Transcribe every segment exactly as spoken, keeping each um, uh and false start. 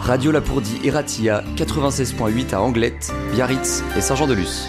Radio Lapourdie et Ratia, quatre-vingt-seize virgule huit à Anglette, Biarritz et Saint-Jean-de-Luz.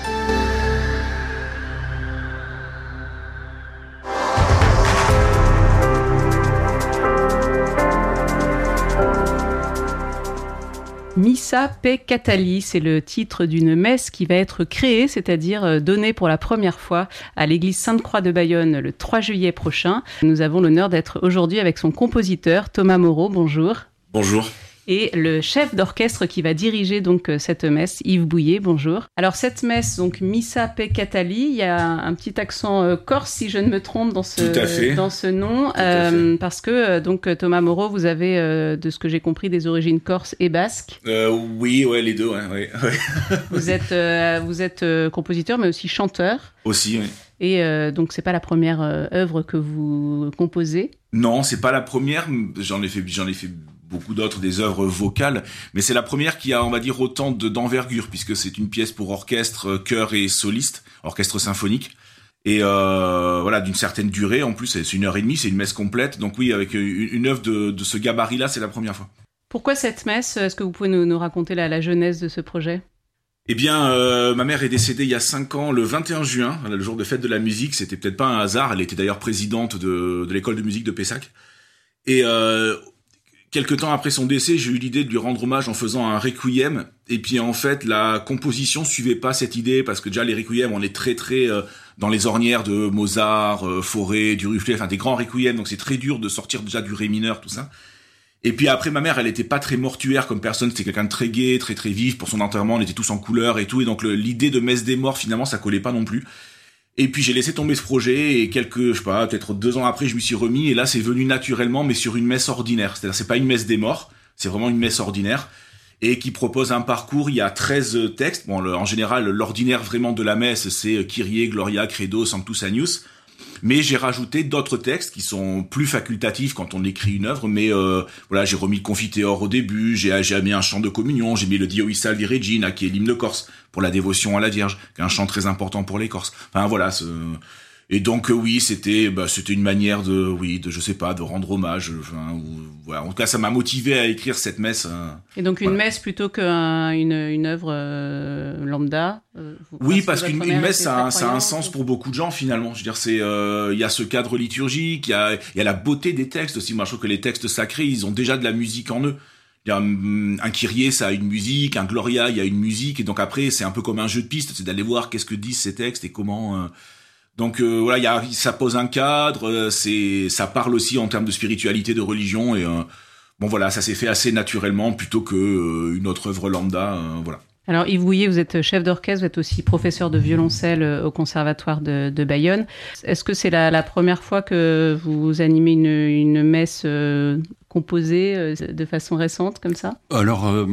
Missa Pe Katali, c'est le titre d'une messe qui va être créée, c'est-à-dire donnée pour la première fois à l'église Sainte-Croix de Bayonne le trois juillet prochain. Nous avons l'honneur d'être aujourd'hui avec son compositeur Thomas Moreau. Bonjour. Bonjour. Et le chef d'orchestre qui va diriger donc cette messe, Yves Bouillet, bonjour. Alors cette messe, donc Missa Pe Katali, il y a un petit accent euh, corse si je ne me trompe dans ce, dans ce nom, euh, parce que euh, donc Thomas Moreau, vous avez, euh, de ce que j'ai compris, des origines corse et basques. Euh, oui, ouais, les deux, ouais. ouais, ouais. Vous êtes, euh, vous êtes euh, compositeur, mais aussi chanteur. Aussi, oui. Et euh, donc c'est pas la première euh, œuvre que vous composez. Non, c'est pas la première. J'en ai fait, j'en ai fait. beaucoup d'autres, des œuvres vocales, mais c'est la première qui a, on va dire, autant de, d'envergure, puisque c'est une pièce pour orchestre, chœur et soliste, orchestre symphonique, et euh, voilà, d'une certaine durée, en plus, c'est une heure et demie, c'est une messe complète, donc oui, avec une, une œuvre de, de ce gabarit-là, c'est la première fois. Pourquoi cette messe ? Est-ce que vous pouvez nous, nous raconter la, la genèse de ce projet ? Eh bien, euh, ma mère est décédée il y a cinq ans, le vingt et un juin, le jour de fête de la musique, c'était peut-être pas un hasard, elle était d'ailleurs présidente de, de l'école de musique de Pessac, et euh, Quelque temps après son décès, j'ai eu l'idée de lui rendre hommage en faisant un requiem. Et puis en fait, la composition suivait pas cette idée parce que déjà les requiems, on est très très euh, dans les ornières de Mozart, euh, Fauré, Duruflé, enfin des grands requiems. Donc c'est très dur de sortir déjà du ré mineur, tout ça. Et puis après, ma mère, elle était pas très mortuaire comme personne. C'était quelqu'un de très gai, très très vif. Pour son enterrement, on était tous en couleur et tout. Et donc le, l'idée de messe des morts, finalement, ça collait pas non plus. Et puis j'ai laissé tomber ce projet et quelques, je sais pas, peut-être deux ans après, je m'y suis remis et là c'est venu naturellement, mais sur une messe ordinaire. C'est-à-dire c'est pas une messe des morts, c'est vraiment une messe ordinaire et qui propose un parcours. Il y a treize textes. Bon, le, en général, l'ordinaire vraiment de la messe, c'est Kyrie, Gloria, Credo, Sanctus, Agnus. Mais j'ai rajouté d'autres textes qui sont plus facultatifs quand on écrit une œuvre. Mais euh, voilà, j'ai remis le Confiteor au début, j'ai, j'ai mis un chant de communion, j'ai mis le Dio Salvi Regina, qui est l'hymne corse pour la dévotion à la Vierge, qui est un chant très important pour les Corses. Enfin voilà. Ce... Et donc euh, oui, c'était, bah, c'était une manière de, oui, de, je sais pas, de rendre hommage. Enfin, ou, voilà. En tout cas, ça m'a motivé à écrire cette messe. Hein. Et donc une voilà. messe plutôt qu'une une œuvre euh, lambda. Euh, oui, parce qu'une une messe, ça a, ça a un sens pour beaucoup de gens finalement. Je veux dire, c'est, il euh, y a ce cadre liturgique, il y a, il y a la beauté des textes aussi. Moi, je trouve que les textes sacrés, ils ont déjà de la musique en eux. Il y a un, un Kyrie, ça a une musique, un Gloria, il y a une musique, et donc après, c'est un peu comme un jeu de piste, c'est d'aller voir qu'est-ce que disent ces textes et comment. Euh, Donc euh, voilà, y a, ça pose un cadre, euh, c'est, ça parle aussi en termes de spiritualité, de religion, et euh, bon voilà, ça s'est fait assez naturellement plutôt que euh, une autre œuvre lambda, euh, voilà. Alors Yves Bouillet, vous êtes chef d'orchestre, vous êtes aussi professeur de violoncelle au Conservatoire de, de Bayonne. Est-ce que c'est la, la première fois que vous animez une, une messe euh, composée euh, de façon récente comme ça ? Alors. Euh...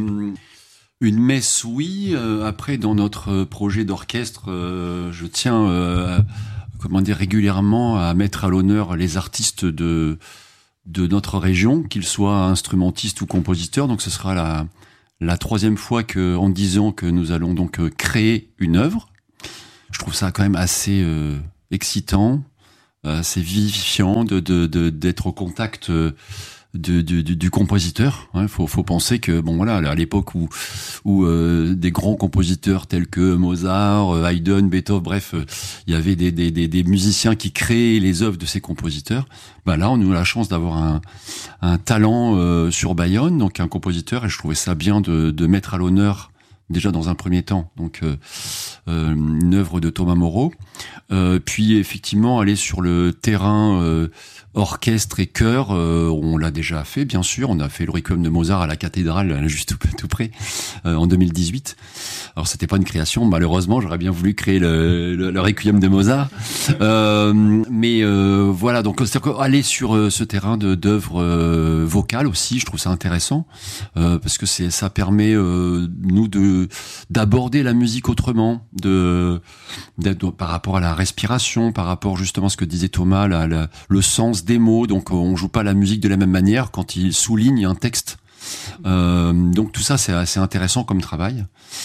Une messe, oui. Euh, après, dans notre projet d'orchestre, euh, je tiens, euh, à, comment dire, régulièrement à mettre à l'honneur les artistes de de notre région, qu'ils soient instrumentistes ou compositeurs. Donc, ce sera la la troisième fois que, en dix ans, que nous allons donc créer une œuvre. Je trouve ça quand même assez euh, excitant, assez vivifiant de de, de d'être au contact. Euh, Du, du, du compositeur. Il hein, faut, faut penser que bon voilà, à l'époque où où euh, des grands compositeurs tels que Mozart, euh, Haydn, Beethoven, bref, euh, il y avait des, des des des musiciens qui créaient les œuvres de ces compositeurs. Bah là, on a eu la chance d'avoir un un talent euh, sur Bayonne, donc un compositeur, et je trouvais ça bien de de mettre à l'honneur déjà dans un premier temps, donc euh, euh, une œuvre de Thomas Moreau, euh, puis effectivement aller sur le terrain euh, orchestre et chœur, euh, on l'a déjà fait bien sûr, on a fait le Requiem de Mozart à la cathédrale juste tout, tout près euh, en deux mille dix-huit. Alors c'était pas une création, malheureusement, j'aurais bien voulu créer le, le, le Requiem de Mozart, euh, mais euh, voilà, donc c'est-à-dire aller sur euh, ce terrain de d'œuvres euh, vocales aussi, je trouve ça intéressant euh, parce que c'est ça permet euh, nous de d'aborder la musique autrement, de, de, de par rapport à la respiration, par rapport justement à ce que disait Thomas, la, la, le sens des mots. Donc on joue pas la musique de la même manière quand il souligne un texte. Euh, donc tout ça c'est assez intéressant comme travail.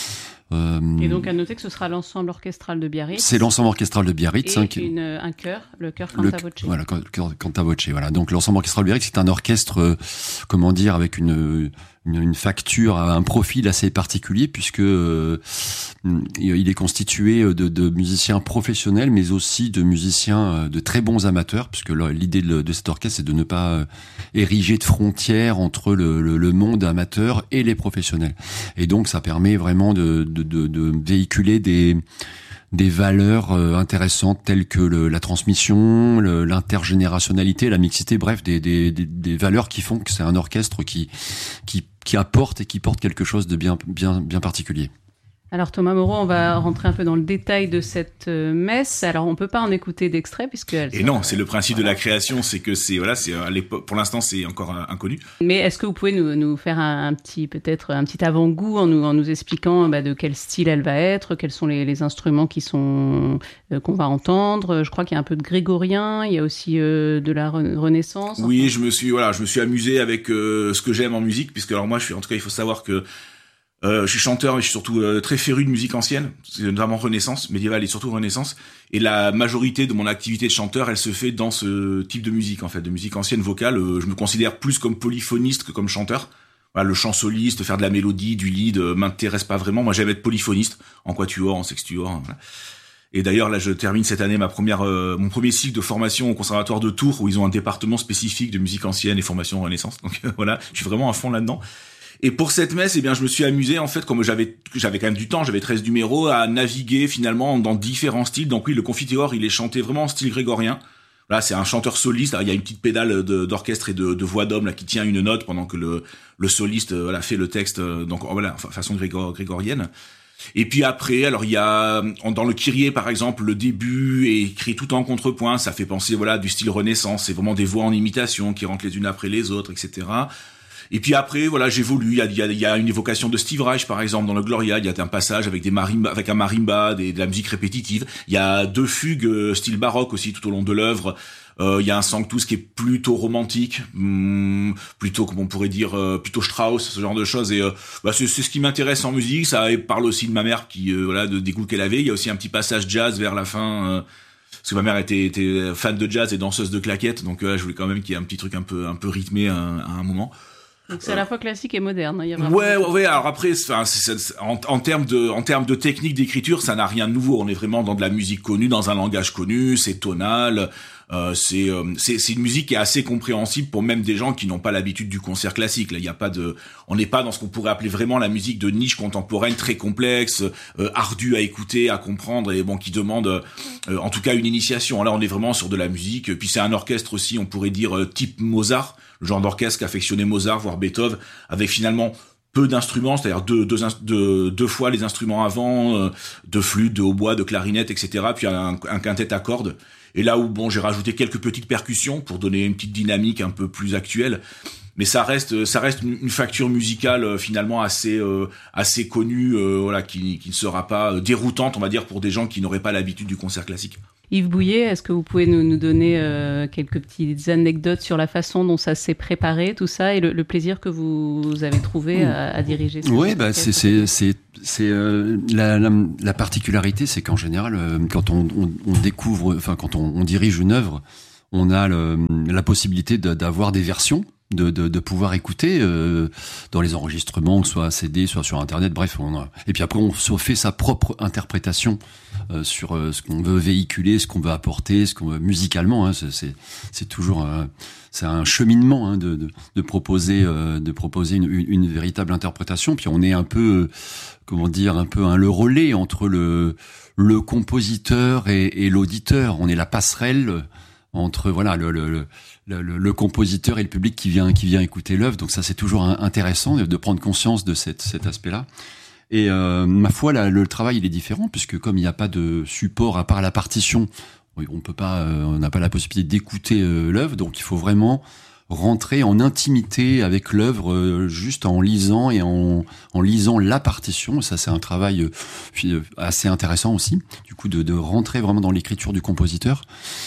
Euh, et donc à noter que ce sera l'ensemble orchestral de Biarritz. C'est l'ensemble orchestral de Biarritz. Et hein, qui... une, un chœur, le chœur Canta Voce. Voilà, Canta Voce. Voilà. Donc l'ensemble orchestral de Biarritz, c'est un orchestre, euh, comment dire, avec une, une, une facture, un profil assez particulier, puisque euh, il est constitué de, de musiciens professionnels, mais aussi de musiciens de très bons amateurs, puisque l'idée de, de cet orchestre, c'est de ne pas ériger de frontières entre le, le, le monde amateur et les professionnels. Et donc ça permet vraiment de, de, de, de véhiculer des des valeurs intéressantes telles que le, la transmission, le, l'intergénérationnalité, la mixité, bref, des, des, des, des valeurs qui font que c'est un orchestre qui, qui, qui apporte et qui porte quelque chose de bien, bien, bien particulier. Alors Thomas Moreau, on va rentrer un peu dans le détail de cette messe. Alors on peut pas en écouter d'extrait puisque elle et non, c'est le principe voilà. de la création, c'est que c'est voilà, c'est à l'époque, pour l'instant c'est encore inconnu. Mais est-ce que vous pouvez nous, nous faire un, un petit peut-être un petit avant-goût en nous en nous expliquant bah, de quel style elle va être, quels sont les, les instruments qui sont euh, qu'on va entendre. Je crois qu'il y a un peu de grégorien, il y a aussi euh, de la re- Renaissance. Oui, enfin. je me suis voilà, je me suis amusé avec euh, ce que j'aime en musique, puisque alors moi je suis en tout cas il faut savoir que Euh, je suis chanteur, mais je suis surtout euh, très féru de musique ancienne, c'est notamment Renaissance, médiévale et surtout Renaissance. Et la majorité de mon activité de chanteur, elle se fait dans ce type de musique, en fait, de musique ancienne vocale. Euh, je me considère plus comme polyphoniste que comme chanteur. Voilà, le chant soliste, faire de la mélodie, du lead, euh, m'intéresse pas vraiment. Moi, j'aime être polyphoniste, en quatuor, en sextuor. Voilà. Et d'ailleurs, là, je termine cette année ma première, euh, mon premier cycle de formation au conservatoire de Tours, où ils ont un département spécifique de musique ancienne et formation Renaissance. Donc euh, voilà, je suis vraiment à fond là-dedans. Et pour cette messe, eh bien, je me suis amusé, en fait, comme j'avais, j'avais quand même du temps, j'avais treize numéros, à naviguer, finalement, dans différents styles. Donc oui, le Confiteor, il est chanté vraiment en style grégorien. Là, c'est un chanteur soliste. Alors, il y a une petite pédale de, d'orchestre et de, de voix d'homme, là, qui tient une note pendant que le, le soliste, voilà, fait le texte, donc, voilà, façon grégor, grégorienne. Et puis après, alors, il y a, dans le Kyrie, par exemple, le début est écrit tout en contrepoint. Ça fait penser, voilà, du style Renaissance. C'est vraiment des voix en imitation qui rentrent les unes après les autres, et cetera. Et puis après, voilà, j'évolue. Il y a, il y a, il y a une évocation de Steve Reich, par exemple, dans le Gloria. Il y a un passage avec des marimba, avec un marimba, des, de la musique répétitive. Il y a deux fugues euh, style baroque aussi tout au long de l'œuvre. Euh, il y a un Sanctus qui est plutôt romantique, hum, plutôt, comme on pourrait dire, euh, plutôt Strauss, ce genre de choses. Et euh, bah, c'est, c'est ce qui m'intéresse en musique. Ça parle aussi de ma mère, qui, euh, voilà, de, des goûts qu'elle avait. Il y a aussi un petit passage jazz vers la fin. Euh, parce que ma mère était, était fan de jazz et danseuse de claquettes. Donc euh, je voulais quand même qu'il y ait un petit truc un peu, un peu rythmé à, à un moment. Donc c'est à la fois classique et moderne. Il y a ouais, ouais, ouais. Alors après, enfin, c'est, c'est, en, en termes de, en termes de technique d'écriture, ça n'a rien de nouveau. On est vraiment dans de la musique connue, dans un langage connu. C'est tonal. Euh, c'est, euh, c'est, c'est une musique qui est assez compréhensible pour même des gens qui n'ont pas l'habitude du concert classique. Là, il y a pas de, on n'est pas dans ce qu'on pourrait appeler vraiment la musique de niche contemporaine, très complexe, euh, ardue à écouter, à comprendre, et bon, qui demande, euh, en tout cas, une initiation. Là, on est vraiment sur de la musique. Puis c'est un orchestre aussi, on pourrait dire euh, type Mozart. Le genre d'orchestre qu'affectionnait Mozart, voire Beethoven, avec finalement peu d'instruments, c'est-à-dire deux, deux, deux, deux fois les instruments avant, euh, de flûte, de hautbois, de clarinette, et cetera, puis un, un quintet à cordes. Et là où, bon, j'ai rajouté quelques petites percussions pour donner une petite dynamique un peu plus actuelle. Mais ça reste, ça reste une facture musicale euh, finalement assez, euh, assez connue, euh, voilà, qui, qui ne sera pas déroutante, on va dire, pour des gens qui n'auraient pas l'habitude du concert classique. Yves Bouillet, est-ce que vous pouvez nous, nous donner euh, quelques petites anecdotes sur la façon dont ça s'est préparé, tout ça, et le, le plaisir que vous avez trouvé à, à diriger ce Oui, bah, c'est, c'est, c'est, c'est euh, la, la, la particularité, c'est qu'en général, euh, quand on, on, on découvre, enfin, quand on, on dirige une œuvre, on a le, la possibilité de, d'avoir des versions. De, de, de pouvoir écouter euh, dans les enregistrements, soit C D, soit sur Internet, bref. On a... Et puis après, on se fait sa propre interprétation euh, sur euh, ce qu'on veut véhiculer, ce qu'on veut apporter, ce qu'on veut musicalement. Hein, c'est, c'est, c'est toujours un, c'est un cheminement hein, de, de, de proposer, euh, de proposer une, une, une véritable interprétation. Puis on est un peu, euh, comment dire, un peu hein, le relais entre le, le compositeur et, et l'auditeur. On est la passerelle entre voilà le, le, le Le, le, le compositeur et le public qui vient qui vient écouter l'œuvre. Donc ça, c'est toujours intéressant de, de prendre conscience de cette, cet aspect-là. Et euh, ma foi, là, le travail il est différent puisque comme il n'y a pas de support à part la partition, on peut pas, euh, on n'a pas la possibilité d'écouter euh, l'œuvre. Donc il faut vraiment rentrer en intimité avec l'œuvre euh, juste en lisant et en, en lisant la partition. Ça, c'est un travail euh, assez intéressant aussi, du coup, de, de rentrer vraiment dans l'écriture du compositeur.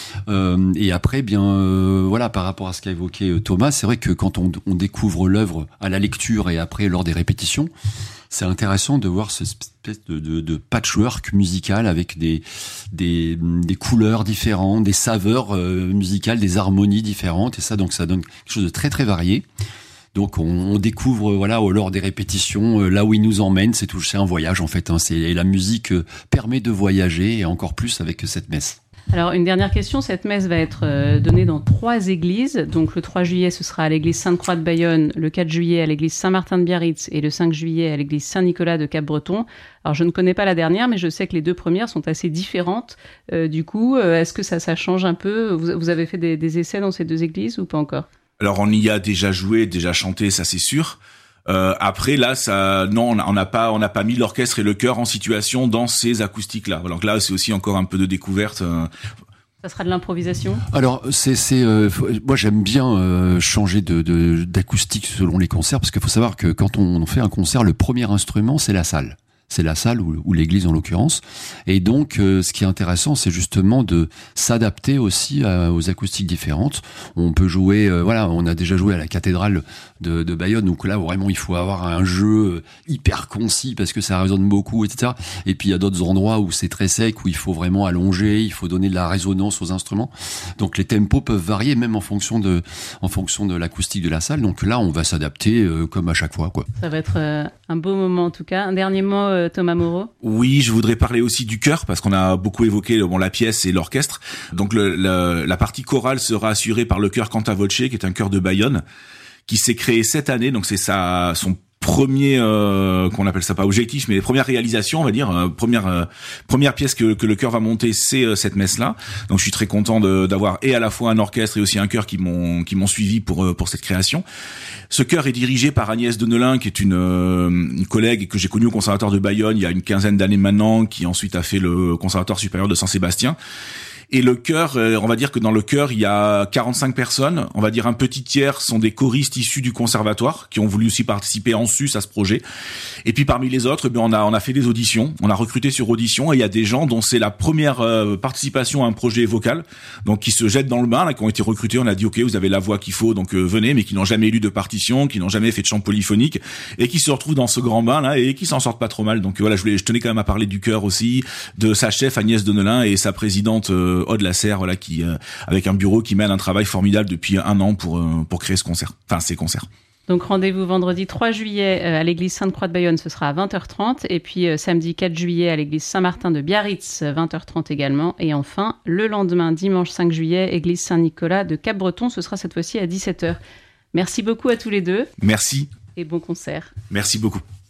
Euh, et après, bien, euh, voilà, par rapport à ce qu'a évoqué Thomas, c'est vrai que quand on, on découvre l'œuvre à la lecture et après lors des répétitions, c'est intéressant de voir ce espèce de, de, de patchwork musical avec des, des, des couleurs différentes, des saveurs euh, musicales, des harmonies différentes, et ça, donc, ça donne quelque chose de très très varié. Donc on, on découvre, voilà, lors des répétitions, euh, là où il nous emmène, c'est tout, c'est un voyage en fait. Hein, c'est, et la musique euh, permet de voyager, et encore plus avec cette messe. Alors, une dernière question. Cette messe va être euh, donnée dans trois églises. Donc, le trois juillet, ce sera à l'église Sainte-Croix de Bayonne, le quatre juillet à l'église Saint-Martin de Biarritz et le cinq juillet à l'église Saint-Nicolas de Cap-Breton. Alors, je ne connais pas la dernière, mais je sais que les deux premières sont assez différentes. Euh, du coup, euh, est-ce que ça, ça change un peu ? vous, vous avez fait des, des essais dans ces deux églises ou pas encore ? Alors, on y a déjà joué, déjà chanté, ça c'est sûr. Euh, après là, ça, non, on n'a pas, on n'a pas mis l'orchestre et le chœur en situation dans ces acoustiques-là. Donc là, c'est aussi encore un peu de découverte. Euh... Ça sera de l'improvisation. Alors c'est, c'est, euh, moi j'aime bien euh, changer de, de d'acoustique selon les concerts, parce qu'il faut savoir que quand on fait un concert, le premier instrument c'est la salle. C'est la salle ou, ou l'église en l'occurrence. Et donc, euh, ce qui est intéressant, c'est justement de s'adapter aussi à, aux acoustiques différentes. On peut jouer, euh, voilà, on a déjà joué à la cathédrale de, de Bayonne, donc là, vraiment, il faut avoir un jeu hyper concis parce que ça résonne beaucoup, et cetera. Et puis, il y a d'autres endroits où c'est très sec, où il faut vraiment allonger, il faut donner de la résonance aux instruments. Donc, les tempos peuvent varier même en fonction de, en fonction de l'acoustique de la salle. Donc là, on va s'adapter euh, comme à chaque fois, quoi. Ça va être euh, un beau moment, en tout cas. Un dernier mot, euh, Thomas Moreau. Oui, je voudrais parler aussi du chœur parce qu'on a beaucoup évoqué bon, la pièce et l'orchestre. Donc le, le, la partie chorale sera assurée par le chœur Cantavoce, qui est un chœur de Bayonne, qui s'est créé cette année. Donc c'est sa son premier, euh, qu'on appelle ça pas objectif, mais les premières réalisations, on va dire, euh, première euh, première pièce que, que le chœur va monter, c'est euh, cette messe-là. Donc je suis très content de, d'avoir et à la fois un orchestre et aussi un chœur qui m'ont qui m'ont suivi pour euh, pour cette création. Ce chœur est dirigé par Agnès Denelin, qui est une, euh, une collègue que j'ai connue au Conservatoire de Bayonne il y a une quinzaine d'années maintenant, qui ensuite a fait le Conservatoire supérieur de Saint-Sébastien. Et le chœur, on va dire que dans le chœur, il y a quarante-cinq personnes. On va dire un petit tiers sont des choristes issus du conservatoire qui ont voulu aussi participer en sus à ce projet. Et puis parmi les autres, on a on a fait des auditions. On a recruté sur audition et il y a des gens dont c'est la première euh, participation à un projet vocal, donc qui se jettent dans le bain, là, qui ont été recrutés. On a dit ok, vous avez la voix qu'il faut, donc euh, venez, mais qui n'ont jamais lu de partition, qui n'ont jamais fait de chant polyphonique et qui se retrouvent dans ce grand bain là et qui s'en sortent pas trop mal. Donc voilà, je voulais, je tenais quand même à parler du chœur aussi, de sa chef Agnès Denelin et sa présidente euh, Aude Lasserre, voilà, qui euh, avec un bureau qui mène un travail formidable depuis un an pour euh, pour créer ce concert, enfin ces concerts. Donc rendez-vous vendredi trois juillet à l'église Sainte-Croix de Bayonne, ce sera à vingt heures trente, et puis euh, samedi quatre juillet à l'église Saint-Martin de Biarritz, vingt heures trente également, et enfin le lendemain dimanche cinq juillet, église Saint-Nicolas de Cap-Breton, ce sera cette fois-ci à dix-sept heures. Merci beaucoup à tous les deux. Merci. Et bon concert. Merci beaucoup.